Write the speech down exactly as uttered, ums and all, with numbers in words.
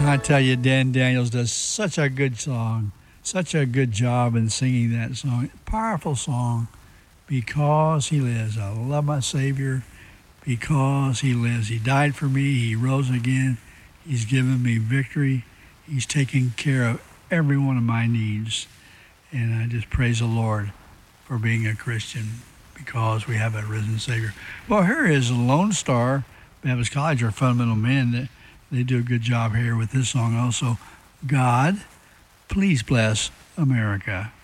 I tell you, Dan Daniels does such a good song, such a good job in singing that song. Powerful song, Because He Lives. I love my Savior because He lives. He died for me. He rose again. He's given me victory. He's taking care of every one of my needs. And I just praise the Lord for being a Christian because we have a risen Savior. Well, here is Lone Star Baptist College, our fundamental men. That they do a good job here with this song also. God, please bless America.